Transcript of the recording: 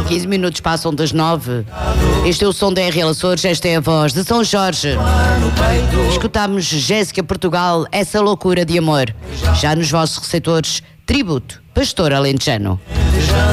15 minutos passam das 9. Este é o som da RL Açores, esta é a voz de São Jorge. Escutámos Jéssica Portugal, Essa Loucura de Amor. Já nos vossos receptores, Tributo, Pastor Alentejano.